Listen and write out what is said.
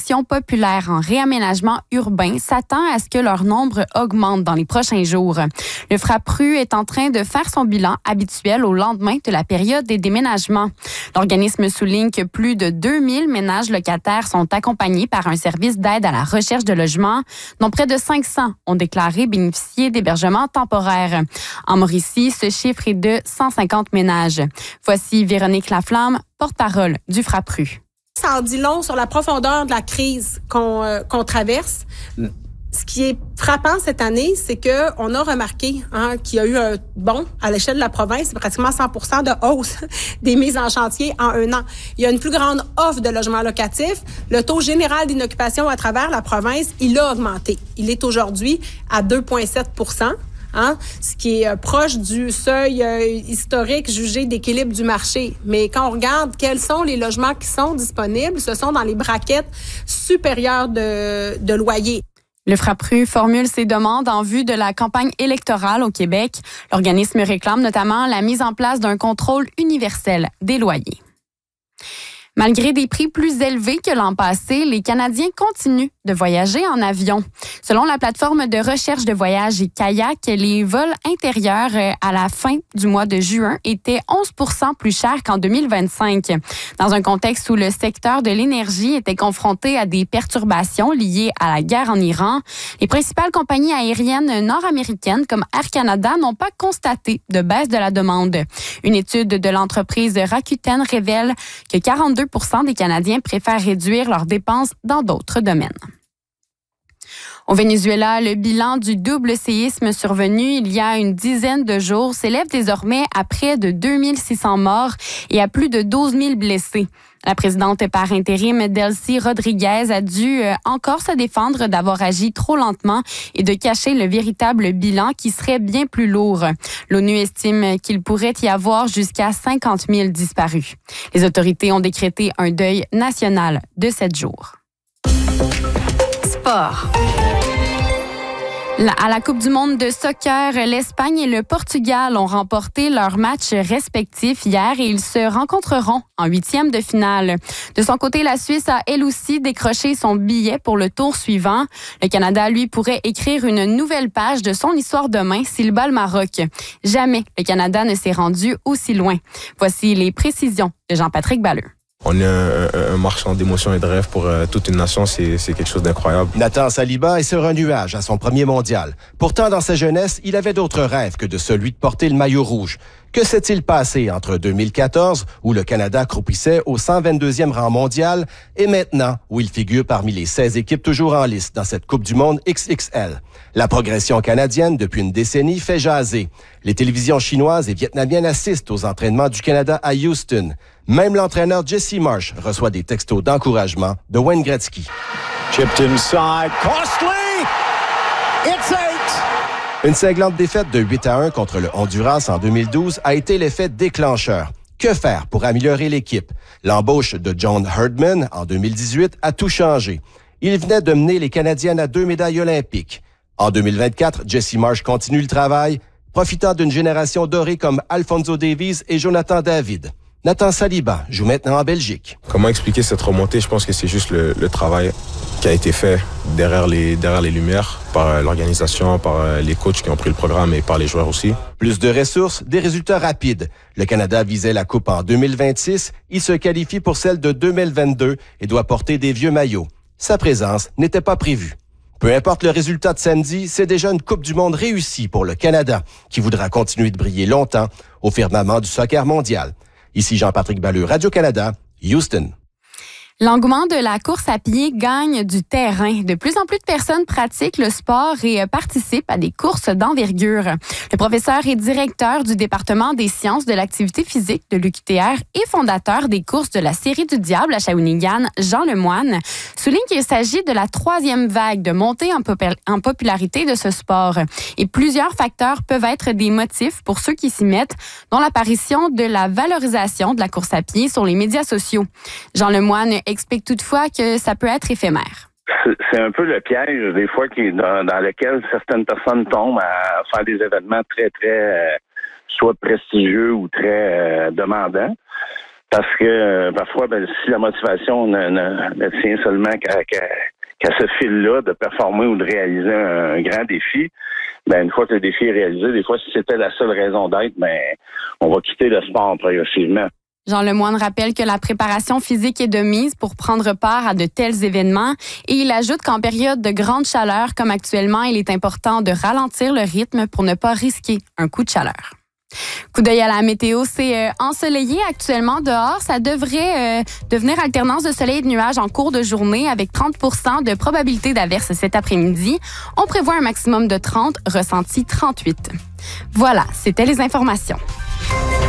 Gestion populaire en réaménagement urbain s'attend à ce que leur nombre augmente dans les prochains jours. Le FRAPRU est en train de faire son bilan habituel au lendemain de la période des déménagements. L'organisme souligne que plus de 2000 ménages locataires sont accompagnés par un service d'aide à la recherche de logement, dont près de 500 ont déclaré bénéficier d'hébergements temporaires. En Mauricie, ce chiffre est de 150 ménages. Voici Véronique Laflamme, porte-parole du FRAPRU. Ça en dit long sur la profondeur de la crise qu'on traverse. Ce qui est frappant cette année, c'est que on a remarqué qu'il y a eu un bond à l'échelle de la province, c'est pratiquement 100% de hausse des mises en chantier en un an. Il y a une plus grande offre de logements locatifs. Le taux général d'inoccupation à travers la province, il a augmenté. Il est aujourd'hui à 2,7%. Ce qui est proche du seuil historique jugé d'équilibre du marché. Mais quand on regarde quels sont les logements qui sont disponibles, ce sont dans les braquettes supérieures de loyer. Le FRAPRU formule ses demandes en vue de la campagne électorale au Québec. L'organisme réclame notamment la mise en place d'un contrôle universel des loyers. Malgré des prix plus élevés que l'an passé, les Canadiens continuent de voyager en avion. Selon la plateforme de recherche de voyage et Kayak, les vols intérieurs à la fin du mois de juin étaient 11% plus chers qu'en 2025. Dans un contexte où le secteur de l'énergie était confronté à des perturbations liées à la guerre en Iran, les principales compagnies aériennes nord-américaines comme Air Canada n'ont pas constaté de baisse de la demande. Une étude de l'entreprise Rakuten révèle que 42% des Canadiens préfèrent réduire leurs dépenses dans d'autres domaines. Au Venezuela, le bilan du double séisme survenu il y a une dizaine de jours s'élève désormais à près de 2600 morts et à plus de 12 000 blessés. La présidente par intérim, Delcy Rodriguez, a dû encore se défendre d'avoir agi trop lentement et de cacher le véritable bilan qui serait bien plus lourd. L'ONU estime qu'il pourrait y avoir jusqu'à 50 000 disparus. Les autorités ont décrété un deuil national de 7 jours. Sport. À la Coupe du monde de soccer, l'Espagne et le Portugal ont remporté leurs matchs respectifs hier et ils se rencontreront en huitième de finale. De son côté, la Suisse a elle aussi décroché son billet pour le tour suivant. Le Canada, lui, pourrait écrire une nouvelle page de son histoire demain s'il bat le Maroc. Jamais le Canada ne s'est rendu aussi loin. Voici les précisions de Jean-Patrick Balleux. On est un marchand d'émotions et de rêves pour toute une nation, c'est quelque chose d'incroyable. Nathan Saliba est sur un nuage à son premier mondial. Pourtant, dans sa jeunesse, il avait d'autres rêves que de celui de porter le maillot rouge. Que s'est-il passé entre 2014, où le Canada croupissait au 122e rang mondial, et maintenant, où il figure parmi les 16 équipes toujours en lice dans cette Coupe du monde XXL? La progression canadienne, depuis une décennie, fait jaser. Les télévisions chinoises et vietnamiennes assistent aux entraînements du Canada à Houston. Même l'entraîneur Jesse Marsh reçoit des textos d'encouragement de Wayne Gretzky. Chipped inside, costly! It's 8! Une cinglante défaite de 8-1 contre le Honduras en 2012 a été l'effet déclencheur. Que faire pour améliorer l'équipe? L'embauche de John Herdman en 2018 a tout changé. Il venait de mener les Canadiennes à 2 médailles olympiques. En 2024, Jesse Marsh continue le travail, profitant d'une génération dorée comme Alphonso Davies et Jonathan David. Nathan Saliba joue maintenant en Belgique. Comment expliquer cette remontée? Je pense que c'est juste le travail qui a été fait derrière les lumières par l'organisation, par les coachs qui ont pris le programme et par les joueurs aussi. Plus de ressources, des résultats rapides. Le Canada visait la Coupe en 2026. Il se qualifie pour celle de 2022 et doit porter des vieux maillots. Sa présence n'était pas prévue. Peu importe le résultat de samedi, c'est déjà une Coupe du monde réussie pour le Canada, qui voudra continuer de briller longtemps au firmament du soccer mondial. Ici Jean-Patrick Balleux, Radio-Canada, Houston. L'engouement de la course à pied gagne du terrain. De plus en plus de personnes pratiquent le sport et participent à des courses d'envergure. Le professeur et directeur du département des sciences de l'activité physique de l'UQTR et fondateur des courses de la Série du Diable à Shawinigan, Jean Lemoine, souligne qu'il s'agit de la 3e vague de montée en popularité de ce sport. Et plusieurs facteurs peuvent être des motifs pour ceux qui s'y mettent, dont l'apparition de la valorisation de la course à pied sur les médias sociaux. Jean Lemoine explique toutefois que ça peut être éphémère. C'est un peu le piège, des fois, dans lequel certaines personnes tombent à faire des événements très, très, soit prestigieux ou très demandants. Parce que parfois, si la motivation ne tient seulement qu'à ce fil-là de performer ou de réaliser un grand défi, une fois que le défi est réalisé, des fois, si c'était la seule raison d'être, on va quitter le sport progressivement. Jean Lemoine rappelle que la préparation physique est de mise pour prendre part à de tels événements et il ajoute qu'en période de grande chaleur comme actuellement, il est important de ralentir le rythme pour ne pas risquer un coup de chaleur. Coup d'œil à la météo, c'est ensoleillé actuellement dehors. Ça devrait devenir alternance de soleil et de nuages en cours de journée avec 30% de probabilité d'averse cet après-midi. On prévoit un maximum de 30, ressenti 38. Voilà, c'était les informations.